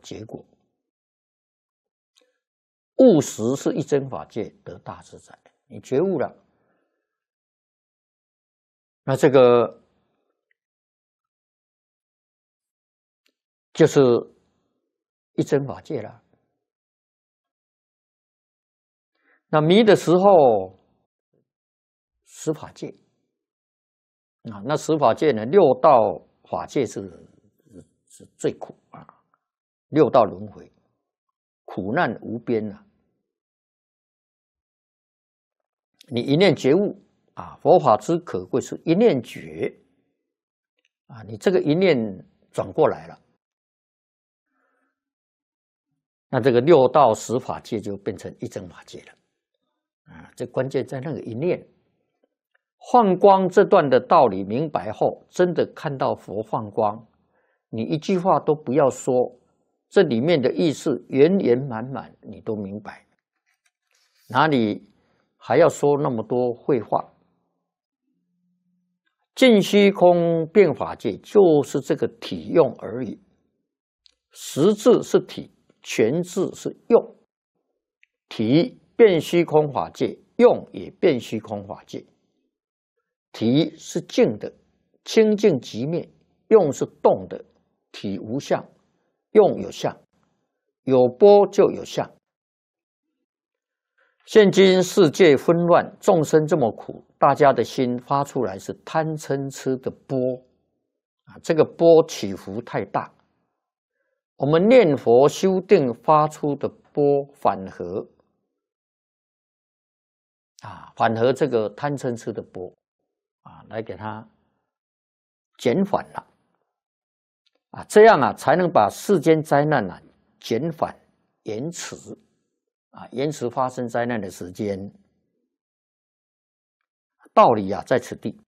结果。悟实是一真法界得大自在，你觉悟了，那这个就是一真法界了。那迷的时候，十法界啊，那十法界呢，六道法界是最苦啊，六道轮回，苦难无边啊。你一念觉悟啊，佛法之可贵是一念觉啊，你这个一念转过来了，那这个六道十法界就变成一真法界了啊。这关键在那个一念。放光这段的道理明白后，真的看到佛放光，你一句话都不要说，这里面的意思圆圆满满，你都明白，哪里还要说那么多废话？尽虚空变法界就是这个体用而已，实质是体，全质是用。体变虚空法界，用也变虚空法界。体是静的，清净即灭；用是动的，体无相，用有相，有波就有相。现今世界纷乱，众生这么苦，大家的心发出来是贪嗔痴的波啊，这个波起伏太大。我们念佛修定发出的波反合啊，反合这个贪嗔痴的波啊，来给它减缓了啊，这样啊才能把世间灾难啊减缓延迟啊，延迟发生灾难的时间。道理啊在此地。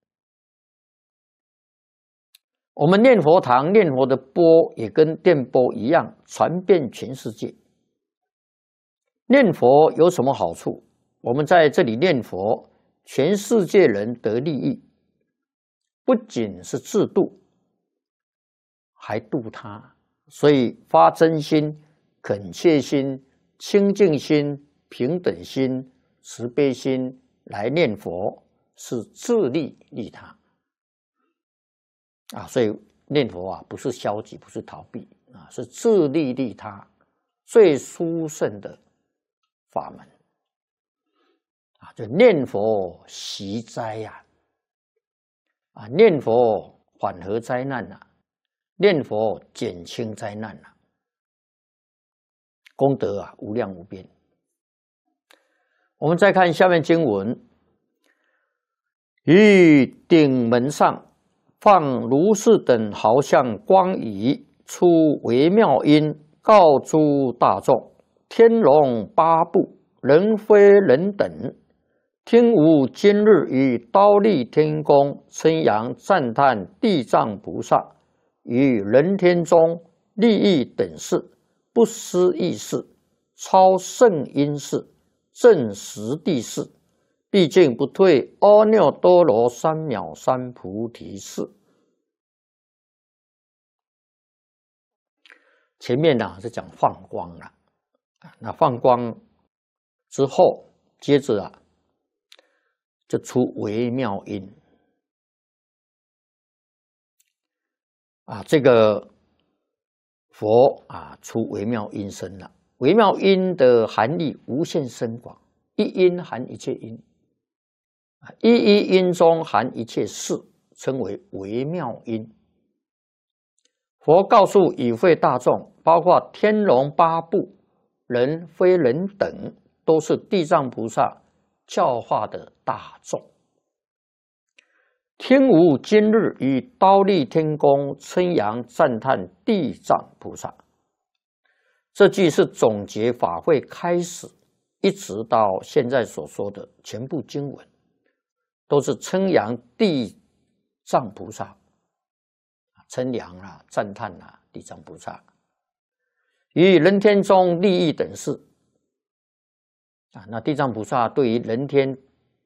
我们念佛堂念佛的波也跟电波一样传遍全世界。念佛有什么好处？我们在这里念佛，全世界人得利益，不仅是自度，还度他。所以发真心、恳切心、清净心、平等心、慈悲心来念佛，是自利利他啊。所以念佛啊，不是消极，不是逃避啊，是自利利他，最殊胜的法门啊！就念佛息灾呀，啊，念佛缓和灾难呐，念佛减轻灾难呐，功德啊无量无边。我们再看下面经文：于顶门上放如是等好像光仪，出微妙音，告诸大众。天龙八部，人非人等，听无今日于忉利天宫，称扬赞叹地藏菩萨，于人天中利益等事，不思议事，超胜因事，正实地事，毕竟不退阿耨多罗三藐三菩提事。前面呢是讲放光了，那放光之后，接着啊就出微妙音啊，这个佛啊出微妙音声了。微妙音的含义无限深广，一音含一切音，一音中含一切事，称为微妙音。佛告诉已会大众，包括天龙八部、人非人等，都是地藏菩萨教化的大众。听无今日于忉利天宫，称扬赞叹地藏菩萨。这句是总结法会开始一直到现在所说的全部经文，都是称扬地藏菩萨，称扬啊、赞叹啊地藏菩萨，于人天中利益等事啊。那地藏菩萨对于人天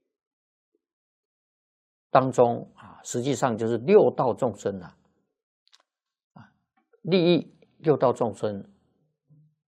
当中啊，实际上就是六道众生啊，利益六道众生